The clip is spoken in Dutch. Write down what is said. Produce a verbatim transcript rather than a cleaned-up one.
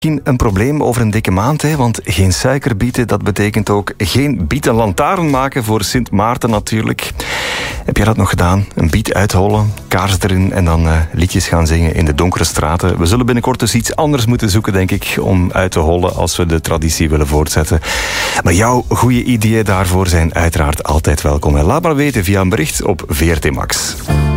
Misschien een probleem over een dikke maand, hè? Want geen suikerbieten, dat betekent ook geen bietenlantaarn maken voor Sint Maarten natuurlijk. Heb jij dat nog gedaan? Een biet uithollen, kaars erin en dan uh, liedjes gaan zingen in de donkere straten. We zullen binnenkort dus iets anders moeten zoeken, denk ik, om uit te hollen als we de traditie willen voortzetten. Maar jouw goede ideeën daarvoor zijn uiteraard altijd welkom. En laat maar weten via een bericht op V R T Max.